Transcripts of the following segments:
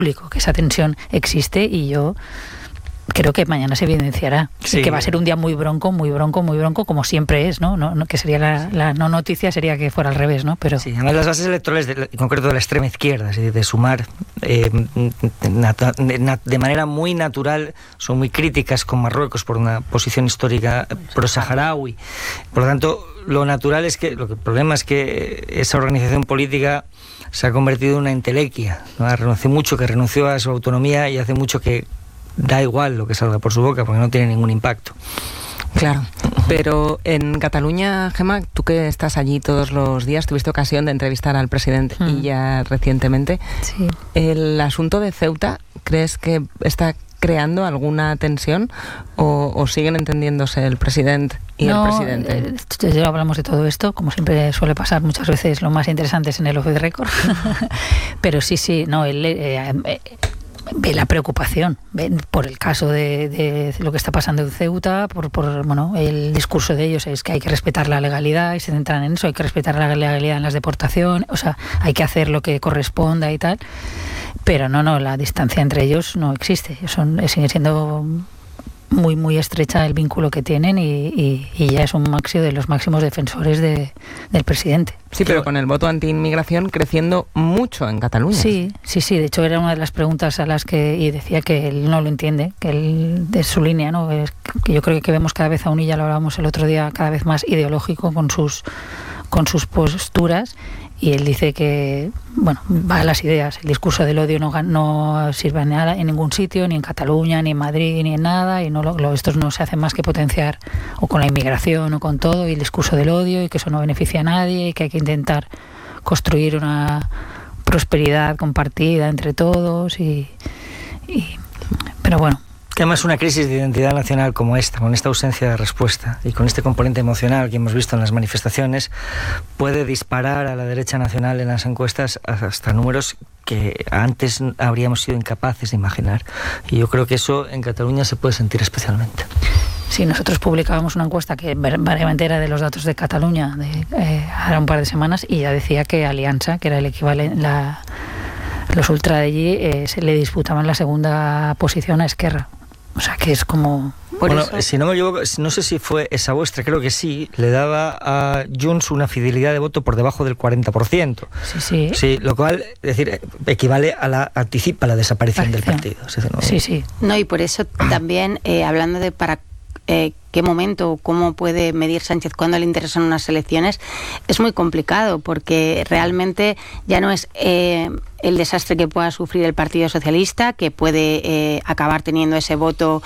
público que esa tensión existe, y yo creo que mañana se evidenciará. Sí. Y que va a ser un día muy bronco, como siempre es, ¿no? No que sería la no noticia, sería que fuera al revés, ¿no? Pero sí, además las bases electorales, en concreto de la extrema izquierda, de Sumar, de manera muy natural, son muy críticas con Marruecos por una posición histórica pro-saharaui. Por lo tanto, lo natural es que, el problema es que esa organización política se ha convertido en una entelequia, ¿no? Hace mucho que renunció a su autonomía y hace mucho que da igual lo que salga por su boca porque no tiene ningún impacto. Claro, pero en Cataluña, Gemma, tú que estás allí todos los días, tuviste ocasión de entrevistar al presidente y ya recientemente. Sí. ¿El asunto de Ceuta crees que está creando alguna tensión o siguen entendiéndose el presidente y el presidente? Ya hablamos de todo esto, como siempre suele pasar muchas veces, lo más interesante es en el off the record. Pero sí, no, él ve la preocupación por el caso de lo que está pasando en Ceuta, bueno, el discurso de ellos es que hay que respetar la legalidad y se centran en eso, hay que respetar la legalidad en las deportaciones, o sea, hay que hacer lo que corresponda y tal, pero no, la distancia entre ellos no existe, sigue siendo muy, muy estrecha el vínculo que tienen y ya es un máximo de los máximos defensores del presidente. Sí, pero con el voto anti-inmigración creciendo mucho en Cataluña. Sí, de hecho era una de las preguntas a las que y decía que él no lo entiende, que él de su línea, ¿no? Es que yo creo que vemos cada vez a Unilla, lo hablábamos el otro día, cada vez más ideológico con sus posturas. Y él dice que, bueno, va a las ideas. El discurso del odio no sirve en ningún sitio, ni en Cataluña, ni en Madrid, ni en nada. Y estos no se hacen más que potenciar o con la inmigración o con todo. Y el discurso del odio y que eso no beneficia a nadie y que hay que intentar construir una prosperidad compartida entre todos. Pero bueno. Que además una crisis de identidad nacional como esta, con esta ausencia de respuesta y con este componente emocional que hemos visto en las manifestaciones, puede disparar a la derecha nacional en las encuestas hasta números que antes habríamos sido incapaces de imaginar. Y yo creo que eso en Cataluña se puede sentir especialmente. Sí, nosotros publicábamos una encuesta que variamente era de los datos de Cataluña hace un par de semanas y ya decía que Alianza, que era el equivalente, los ultra de allí, se le disputaban la segunda posición a Esquerra. O sea, que es como... Bueno, si no me equivoco, no sé si fue esa vuestra, creo que sí, le daba a Junts una fidelidad de voto por debajo del 40%. Sí. Sí, lo cual, es decir, equivale anticipa la desaparición del partido. Sí. No, y por eso también, hablando de para qué momento o cómo puede medir Sánchez cuándo le interesan unas elecciones, es muy complicado, porque realmente ya no es el desastre que pueda sufrir el Partido Socialista, que puede acabar teniendo ese voto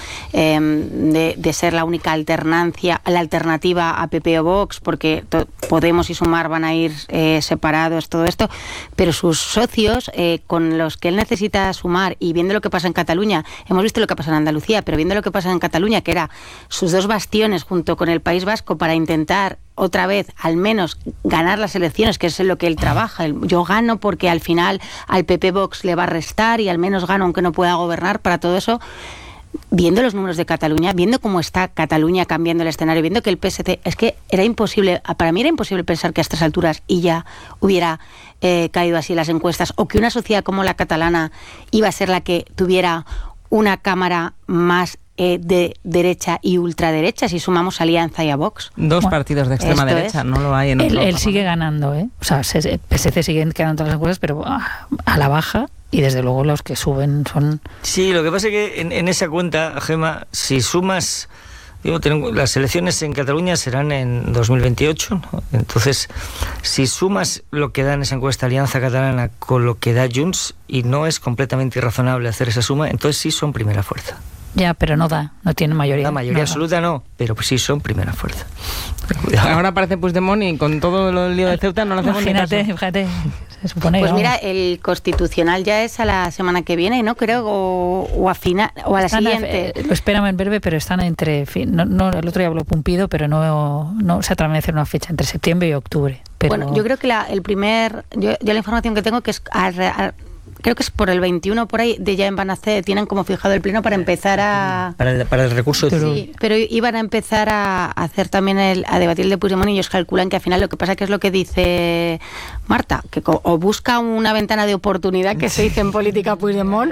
de ser la única alternativa a PP o Vox, porque Podemos y Sumar van a ir separados, todo esto, pero sus socios, con los que él necesita sumar, y viendo lo que pasa en Cataluña, hemos visto lo que pasa en Andalucía, pero viendo lo que pasa en Cataluña, que era sus dos bastiones junto con el País Vasco para intentar otra vez al menos ganar las elecciones, que es en lo que él trabaja. Yo gano porque al final al PP Vox le va a restar y al menos gano aunque no pueda gobernar. Para todo eso, viendo los números de Cataluña, viendo cómo está Cataluña cambiando el escenario, viendo que el PSC, es que era imposible, para mí era imposible pensar que a estas alturas y ya hubiera caído así las encuestas, o que una sociedad como la catalana iba a ser la que tuviera una cámara más de derecha y ultraderecha, si sumamos Alianza y a Vox. Dos partidos de extrema derecha, no lo hay en otro. Él sigue ganando, O sea, PSC sigue quedando todas las encuestas, pero a la baja, y desde luego los que suben son... Sí, lo que pasa es que en esa cuenta, Gemma, si sumas... las elecciones en Cataluña serán en 2028, ¿no? Entonces, si sumas lo que da en esa encuesta Alianza Catalana con lo que da Junts, y no es completamente irrazonable hacer esa suma, entonces sí son primera fuerza. Ya, pero no tiene mayoría. La mayoría absoluta no, pero sí son primera fuerza. Ahora aparece Puigdemont y con todo el lío de Ceuta no lo hacemos ni caso. Fíjate, se supone. Pues mira, el Constitucional ya es a la semana que viene, ¿no? Creo, o a la siguiente. Lo esperan en breve, pero están entre... No, el otro día habló Pumpido, pero no se atreve a hacer una fecha entre septiembre y octubre. Pero... Bueno, yo creo que la información que tengo que es... creo que es por el 21 por ahí, de ya van a hacer, tienen como fijado el pleno para empezar a... Para el recurso de... Sí, pero iban a empezar a hacer también a debatir el de Puigdemont, y ellos calculan que al final lo que pasa que es lo que dice Marta, que o busca una ventana de oportunidad, que se dice en política Puigdemont,